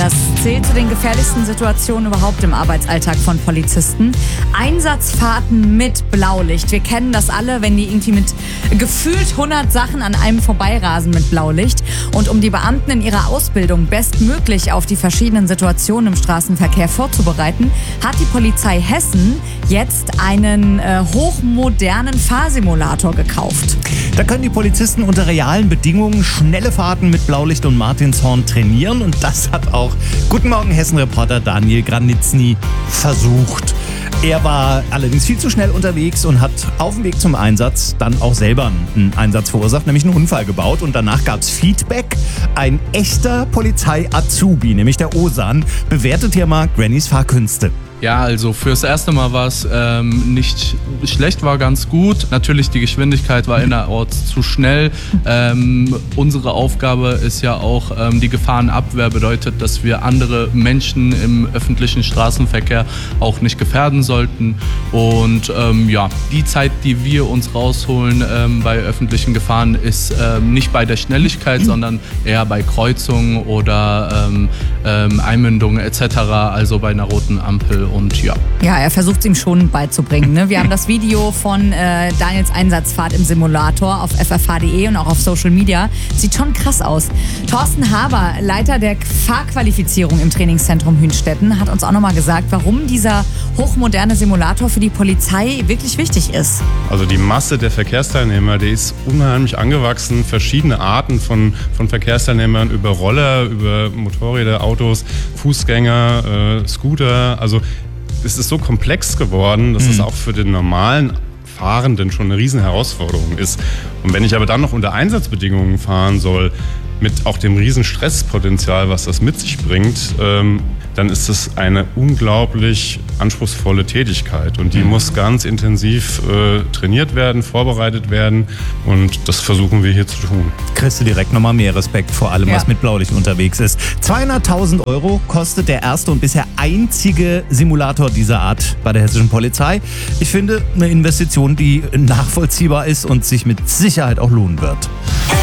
Das zählt zu den gefährlichsten Situationen überhaupt im Arbeitsalltag von Polizisten. Einsatzfahrten mit Blaulicht. Wir kennen das alle, wenn die irgendwie mit gefühlt 100 Sachen an einem vorbeirasen mit Blaulicht. Und um die Beamten in ihrer Ausbildung bestmöglich auf die verschiedenen Situationen im Straßenverkehr vorzubereiten, hat die Polizei Hessen jetzt einen hochmodernen Fahrsimulator gekauft. Da können die Polizisten unter realen Bedingungen schnelle Fahrten mit Blaulicht und Martinshorn trainieren. Und das hat auch Guten Morgen Hessen-Reporter Daniel Granitzny versucht. Er war allerdings viel zu schnell unterwegs und hat auf dem Weg zum Einsatz dann auch selber einen Einsatz verursacht, nämlich einen Unfall gebaut. Und danach gab es Feedback. Ein echter Polizei-Azubi, nämlich der Osan, bewertet hier mal Grannys Fahrkünste. Ja, also fürs erste Mal war es nicht schlecht, war ganz gut. Natürlich, die Geschwindigkeit war innerorts zu schnell. Unsere Aufgabe ist ja auch, die Gefahrenabwehr bedeutet, dass wir andere Menschen im öffentlichen Straßenverkehr auch nicht gefährden sollten. Und die Zeit, die wir uns rausholen bei öffentlichen Gefahren, ist nicht bei der Schnelligkeit, sondern eher bei Kreuzungen oder Einmündungen etc., also bei einer roten Ampel. Und ja, er versucht es ihm schon beizubringen. Ne? Wir haben das Video von Daniels Einsatzfahrt im Simulator auf ffh.de und auch auf Social Media. Sieht schon krass aus. Thorsten Haber, Leiter der Fahrqualifizierung im Trainingszentrum Hünstetten, hat uns auch nochmal gesagt, warum dieser hochmoderne Simulator für die Polizei wirklich wichtig ist. Also die Masse der Verkehrsteilnehmer, die ist unheimlich angewachsen. Verschiedene Arten von Verkehrsteilnehmern, über Roller, über Motorräder, Autos, Fußgänger, Scooter. Also es ist so komplex geworden, dass es auch für den normalen Fahrenden schon eine riesen Herausforderung ist. Und wenn ich aber dann noch unter Einsatzbedingungen fahren soll, mit auch dem riesen Stresspotenzial, was das mit sich bringt, dann ist es eine unglaublich anspruchsvolle Tätigkeit. Und die muss ganz intensiv trainiert werden, vorbereitet werden. Und das versuchen wir hier zu tun. Kriegst du direkt nochmal mehr Respekt vor allem, was mit Blaulicht unterwegs ist. 200.000 € kostet der erste und bisher einzige Simulator dieser Art bei der hessischen Polizei. Ich finde, eine Investition, die nachvollziehbar ist und sich mit Sicherheit auch lohnen wird.